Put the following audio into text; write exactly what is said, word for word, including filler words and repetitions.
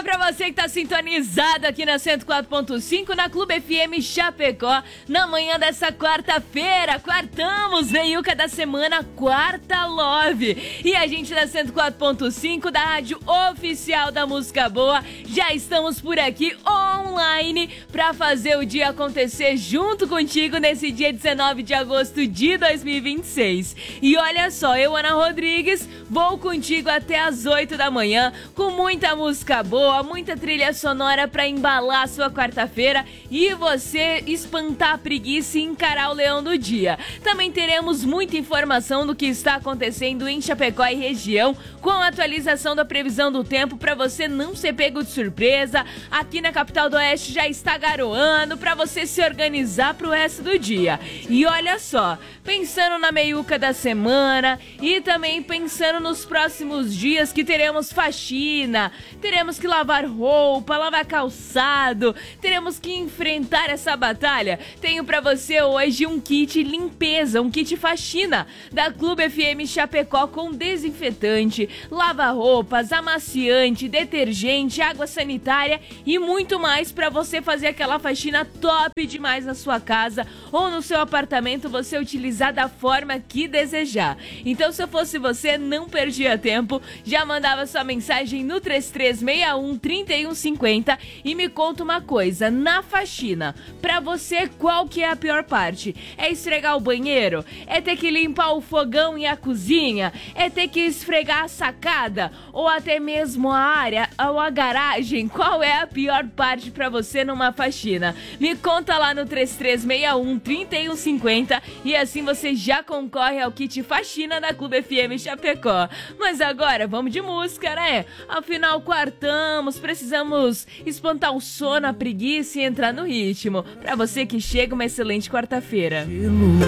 dia pra você que tá sintonizado aqui na cento e quatro ponto cinco, na Clube F M Chapecó, na manhã dessa quarta-feira. Quartamos, veiuca da semana, quarta love. E a gente da cento e quatro ponto cinco, da rádio oficial da música boa, já estamos por aqui online pra fazer o dia acontecer junto contigo nesse dia dezenove de agosto de dois mil e vinte e seis. E olha só, eu, Ana Rodrigues, vou contigo até as oito da manhã, com muita música boa, muita trilha sonora pra embalar a sua quarta-feira e você espantar a preguiça e encarar o leão do dia. Também teremos muita informação do que está acontecendo em Chapecó e região, com a atualização da previsão do tempo pra você não ser pego de surpresa. Aqui na capital do Oeste já está garoando pra você se organizar pro resto do dia. E olha só, pensando na meiuca da semana e também pensando nos próximos dias que teremos faxina, teremos que lavar roupa, lavar calçado, teremos que enfrentar essa batalha. Tenho pra você hoje um kit limpeza, um kit faxina da Clube F M Chapecó com desinfetante, lava-roupas, amaciante, detergente, água sanitária e muito mais pra você fazer aquela faxina top demais na sua casa ou no seu apartamento, você utilizar da forma que desejar. Então, se eu fosse você, não perdia tempo, já mandava sua mensagem no três três seis um, três um cinco zero e me conta uma coisa, na faxina, pra você qual que é a pior parte? É esfregar o banheiro? É ter que limpar o fogão e a cozinha? É ter que esfregar a sacada? Ou até mesmo a área ou a garagem? Qual é a pior parte pra você numa faxina? Me conta lá no três três seis um, três um cinco zero e assim você já concorre ao kit faxina da Clube F M Chapecó. Mas agora vamos de música, né? Afinal, quartamos, precisamos espantar o sono, a preguiça e entrar no ritmo. Pra você que chega, uma excelente quarta-feira.